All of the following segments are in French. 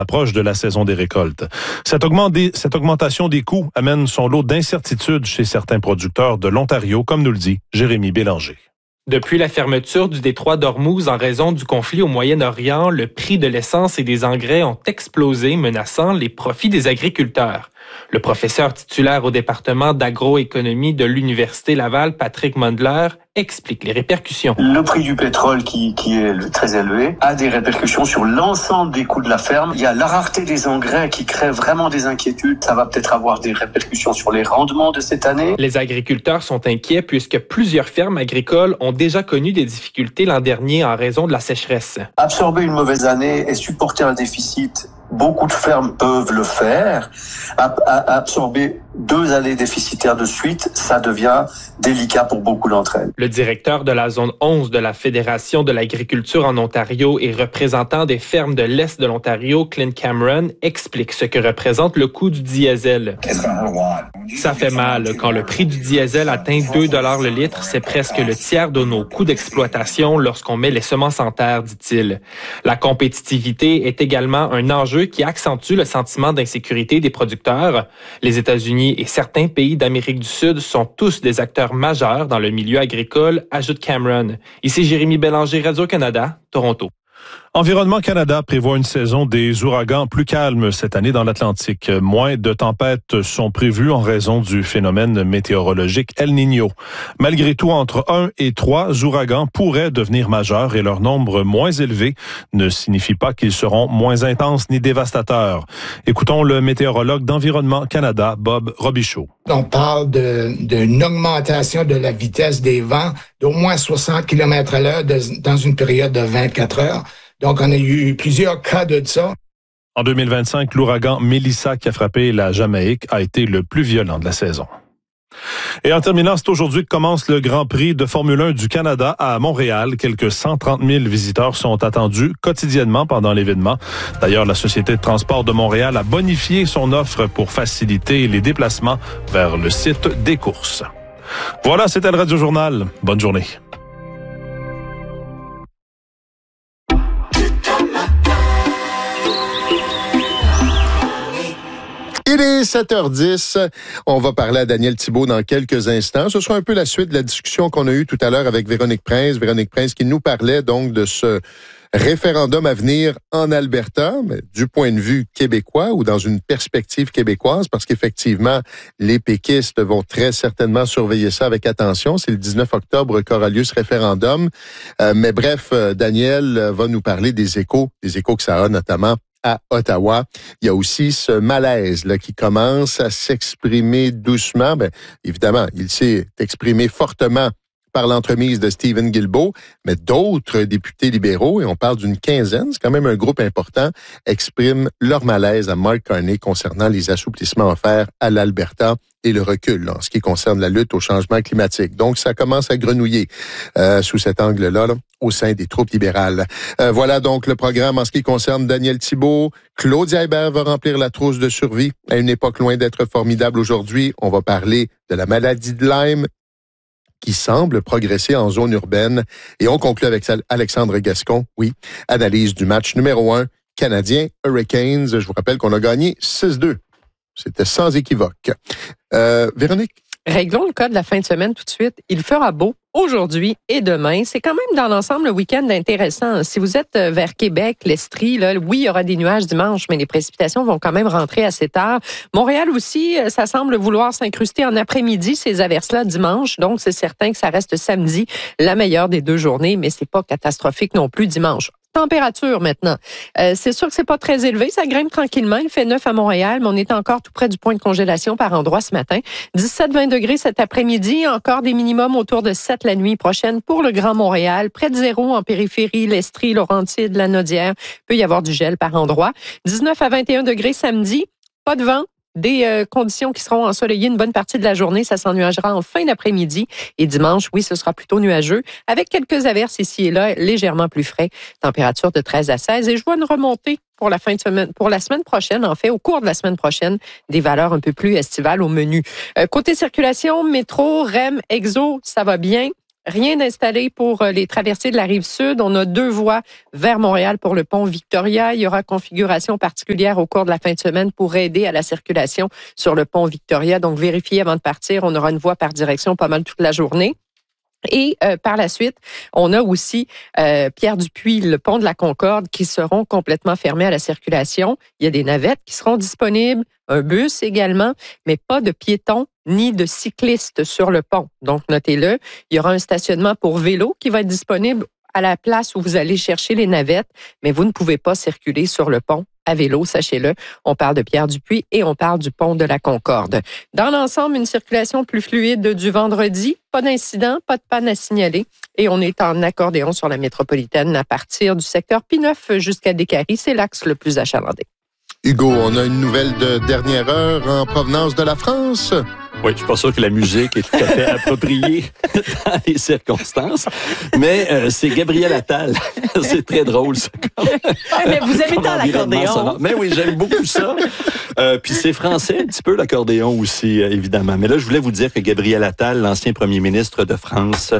approche de la saison des récoltes. Cette augmentation des coûts amène son lot d'incertitudes chez certains producteurs de l'Ontario, comme nous le dit Jérémy Bélanger. Depuis la fermeture du détroit d'Ormuz en raison du conflit au Moyen-Orient, le prix de l'essence et des engrais ont explosé, menaçant les profits des agriculteurs. Le professeur titulaire au département d'agroéconomie de l'Université Laval, Patrick Mundler, explique les répercussions. Le prix du pétrole qui est très élevé a des répercussions sur l'ensemble des coûts de la ferme. Il y a la rareté des engrais qui crée vraiment des inquiétudes. Ça va peut-être avoir des répercussions sur les rendements de cette année. Les agriculteurs sont inquiets puisque plusieurs fermes agricoles ont déjà connu des difficultés l'an dernier en raison de la sécheresse. Absorber une mauvaise année et supporter un déficit, beaucoup de fermes peuvent le faire. Absorber 2 années déficitaires de suite, ça devient délicat pour beaucoup d'entre elles. Le directeur de la zone 11 de la Fédération de l'agriculture en Ontario et représentant des fermes de l'Est de l'Ontario, Clint Cameron, explique ce que représente le coût du diesel. Ça fait mal. Quand le prix du diesel atteint 2 $ le litre, c'est presque le tiers de nos coûts d'exploitation lorsqu'on met les semences en terre, dit-il. La compétitivité est également un enjeu qui accentue le sentiment d'insécurité des producteurs. Les États-Unis et certains pays d'Amérique du Sud sont tous des acteurs majeurs dans le milieu agricole, ajoute Cameron. Ici Jérémy Bélanger, Radio-Canada, Toronto. Environnement Canada prévoit une saison des ouragans plus calme cette année dans l'Atlantique. Moins de tempêtes sont prévues en raison du phénomène météorologique El Niño. Malgré tout, entre 1 et 3 ouragans pourraient devenir majeurs et leur nombre moins élevé ne signifie pas qu'ils seront moins intenses ni dévastateurs. Écoutons le météorologue d'Environnement Canada, Bob Robichaud. On parle d'une augmentation de la vitesse des vents d'au moins 60 km/h dans une période de 24 heures. Donc, on a eu plusieurs cas de ça. En 2025, l'ouragan Melissa qui a frappé la Jamaïque a été le plus violent de la saison. Et en terminant, c'est aujourd'hui que commence le Grand Prix de Formule 1 du Canada à Montréal. Quelques 130 000 visiteurs sont attendus quotidiennement pendant l'événement. D'ailleurs, la Société de transport de Montréal a bonifié son offre pour faciliter les déplacements vers le site des courses. Voilà, c'était le Radio Journal. Bonne journée. Il est 7h10. On va parler à Daniel Thibault dans quelques instants. Ce sera un peu la suite de la discussion qu'on a eue tout à l'heure avec Véronique Prince. Véronique Prince qui nous parlait donc de ce référendum à venir en Alberta, mais du point de vue québécois ou dans une perspective québécoise, parce qu'effectivement, les péquistes vont très certainement surveiller ça avec attention. C'est le 19 octobre qu'aura lieu ce référendum. Mais bref, Daniel va nous parler des échos que ça a notamment à Ottawa. Il y a aussi ce malaise là qui commence à s'exprimer doucement. Bien, évidemment, il s'est exprimé fortement par l'entremise de Stephen Guilbeault, mais d'autres députés libéraux, et on parle d'une quinzaine, c'est quand même un groupe important, expriment leur malaise à Mark Carney concernant les assouplissements offerts à l'Alberta et le recul là, en ce qui concerne la lutte au changement climatique. Donc, ça commence à grenouiller sous cet angle-là là, au sein des troupes libérales. Voilà donc le programme en ce qui concerne Daniel Thibault. Claudia Hébert va remplir la trousse de survie à une époque loin d'être formidable aujourd'hui. On va parler de la maladie de Lyme qui semble progresser en zone urbaine. Et on conclut avec Alexandre Gascon, oui, analyse du match numéro 1 canadien Hurricanes. Je vous rappelle qu'on a gagné 6-2. C'était sans équivoque. Véronique? Réglons le cas de la fin de semaine tout de suite. Il fera beau aujourd'hui et demain. C'est quand même dans l'ensemble le week-end intéressant. Si vous êtes vers Québec, l'Estrie, là, oui, il y aura des nuages dimanche, mais les précipitations vont quand même rentrer assez tard. Montréal aussi, ça semble vouloir s'incruster en après-midi, ces averses-là dimanche. Donc, c'est certain que ça reste samedi, la meilleure des 2 journées, mais c'est pas catastrophique non plus dimanche. Température maintenant. C'est sûr que c'est pas très élevé, ça grimpe tranquillement. Il fait 9 à Montréal, mais on est encore tout près du point de congélation par endroit ce matin. 17-20 degrés cet après-midi, encore des minimums autour de 7 la nuit prochaine pour le Grand Montréal. Près de 0 en périphérie, l'Estrie, Laurentide, la Naudière. Peut y avoir du gel par endroit. 19 à 21 degrés samedi, pas de vent. Des conditions qui seront ensoleillées une bonne partie de la journée. Ça s'ennuagera en fin d'après-midi. Et dimanche, oui, ce sera plutôt nuageux, avec quelques averses ici et là, légèrement plus frais. Température de 13 à 16. Et je vois une remontée pour la fin de semaine, pour la semaine prochaine, en fait, au cours de la semaine prochaine, des valeurs un peu plus estivales au menu. Côté circulation, métro, REM, Exo, ça va bien. Rien d'installé pour les traversées de la Rive-Sud. On a 2 voies vers Montréal pour le pont Victoria. Il y aura configuration particulière au cours de la fin de semaine pour aider à la circulation sur le pont Victoria. Donc, vérifiez avant de partir. On aura une voie par direction pas mal toute la journée. Et par la suite, on a aussi Pierre-Dupuis, le pont de la Concorde, qui seront complètement fermés à la circulation. Il y a des navettes qui seront disponibles, un bus également, mais pas de piétons ni de cyclistes sur le pont. Donc, notez-le. Il y aura un stationnement pour vélo qui va être disponible à la place où vous allez chercher les navettes, mais vous ne pouvez pas circuler sur le pont à vélo, sachez-le. On parle de Pierre-Dupuis et on parle du pont de la Concorde. Dans l'ensemble, une circulation plus fluide du vendredi. Pas d'incident, pas de panne à signaler. Et on est en accordéon sur la métropolitaine à partir du secteur P9 jusqu'à Décarie. C'est l'axe le plus achalandé. Hugo, on a une nouvelle de dernière heure en provenance de la France. Oui, je suis pas sûr que la musique est tout à fait appropriée dans les circonstances, mais c'est Gabriel Attal. C'est très drôle, ça. Mais vous aimez tant l'accordéon. Mais oui, j'aime beaucoup ça. Puis c'est français un petit peu, l'accordéon aussi, évidemment. Mais là, je voulais vous dire que Gabriel Attal, l'ancien premier ministre de France,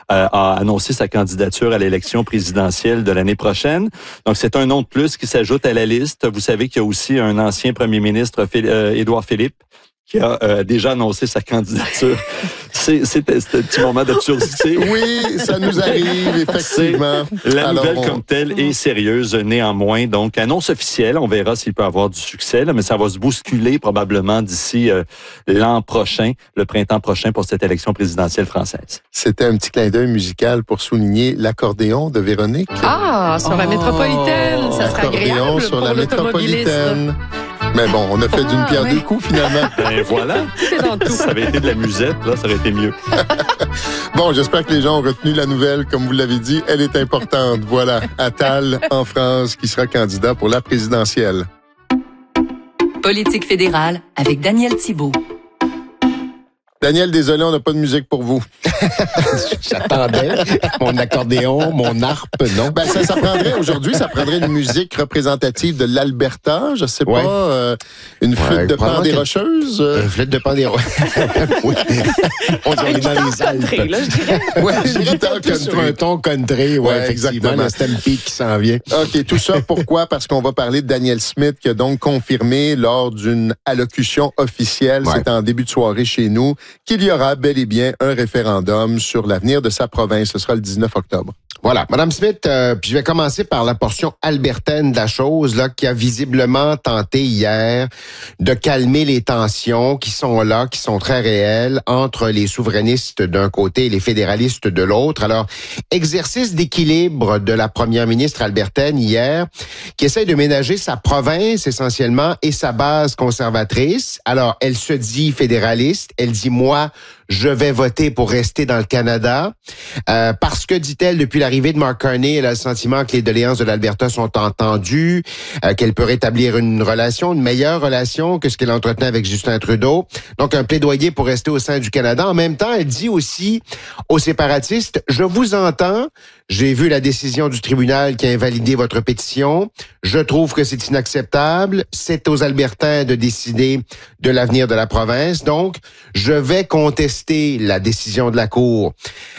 a annoncé sa candidature à l'élection présidentielle de l'année prochaine. Donc, c'est un nom de plus qui s'ajoute à la liste. Vous savez qu'il y a aussi un ancien premier ministre, Édouard Philippe, qui a déjà annoncé sa candidature. C'était un petit moment d'absurdité. Oui, ça nous arrive, effectivement. La nouvelle comme telle est sérieuse, néanmoins. Donc, annonce officielle, on verra s'il peut avoir du succès, là, mais ça va se bousculer probablement d'ici l'an prochain, le printemps prochain pour cette élection présidentielle française. C'était un petit clin d'œil musical pour souligner l'accordéon de Véronique. Ah, sur la métropolitaine, ça sera agréable sur pour la métropolitaine. Mais bon, on a fait d'une pierre deux coups, finalement. Ben voilà. C'est dans tout. Ça avait été de la musette, là, ça aurait été mieux. Bon, j'espère que les gens ont retenu la nouvelle. Comme vous l'avez dit, elle est importante. Voilà, Attal, en France, qui sera candidat pour la présidentielle. Politique fédérale avec Daniel Thibault. Daniel, désolé, on n'a pas de musique pour vous. J'attendais mon accordéon, mon harpe, non? Ben, ça prendrait aujourd'hui, ça prendrait une musique représentative de l'Alberta, je sais pas, une flûte de pan des Rocheuses. Une flûte de pan des Rocheuses. Oui. On est dans les Alpes. Country, là, je dirais. Ouais, une guitare country. Sur un ton country, ouais, exactement. Le Stampede qui s'en vient. OK, tout ça, pourquoi? Parce qu'on va parler de Daniel Smith qui a donc confirmé lors d'une allocution officielle, c'était en début de soirée chez nous, qu'il y aura bel et bien un référendum sur l'avenir de sa province. Ce sera le 19 octobre. Voilà, Madame Smith, puis je vais commencer par la portion albertaine de la chose, là, qui a visiblement tenté hier de calmer les tensions qui sont là, qui sont très réelles, entre les souverainistes d'un côté et les fédéralistes de l'autre. Alors, exercice d'équilibre de la première ministre albertaine hier, qui essaie de ménager sa province essentiellement et sa base conservatrice. Alors, elle se dit fédéraliste, elle dit, moi, je vais voter pour rester dans le Canada, parce que, dit-elle, depuis l'arrivée de Mark Carney, elle a le sentiment que les doléances de l'Alberta sont entendues, qu'elle peut rétablir une meilleure relation que ce qu'elle entretenait avec Justin Trudeau. Donc, un plaidoyer pour rester au sein du Canada. En même temps, elle dit aussi aux séparatistes, je vous entends, j'ai vu la décision du tribunal qui a invalidé votre pétition, je trouve que c'est inacceptable, c'est aux Albertains de décider de l'avenir de la province, donc je vais contester la décision de la Cour.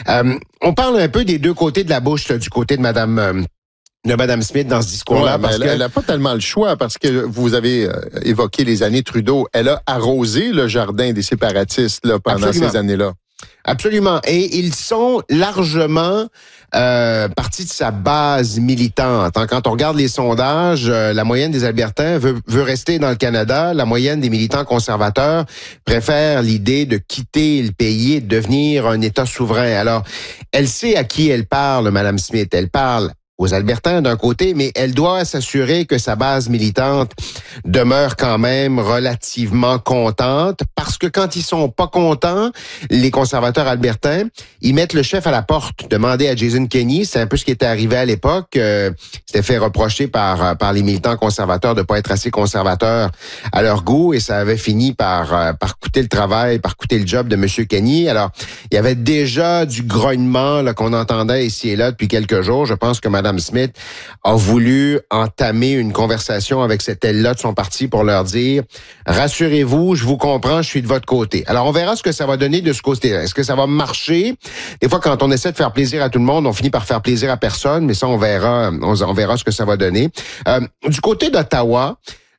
On parle un peu des deux côtés de la bouche, là, du côté de Madame Smith dans ce discours-là. Parce elle n'a pas tellement le choix parce que vous avez évoqué les années Trudeau. Elle a arrosé le jardin des séparatistes là, pendant ces années-là. Absolument. Et ils sont largement partie de sa base militante. Quand on regarde les sondages, la moyenne des Albertains veut rester dans le Canada. La moyenne des militants conservateurs préfère l'idée de quitter le pays et de devenir un État souverain. Alors, elle sait à qui elle parle, Madame Smith. Elle parle aux Albertains d'un côté, mais elle doit s'assurer que sa base militante demeure quand même relativement contente, parce que quand ils sont pas contents, les conservateurs albertains, ils mettent le chef à la porte. Demandez à Jason Kenney, c'est un peu ce qui était arrivé à l'époque, c'était fait reprocher par les militants conservateurs de pas être assez conservateurs à leur goût, et ça avait fini par coûter le travail, par coûter le job de M. Kenney. Alors, il y avait déjà du grognement là qu'on entendait ici et là depuis quelques jours. Je pense que Mme Mme Smith a voulu entamer une conversation avec cette aile-là de son parti pour leur dire « Rassurez-vous, je vous comprends, je suis de votre côté ». Alors, on verra ce que ça va donner de ce côté-là. Est-ce que ça va marcher? Des fois, quand on essaie de faire plaisir à tout le monde, on finit par faire plaisir à personne, mais ça, on verra ce que ça va donner. Du côté d'Ottawa,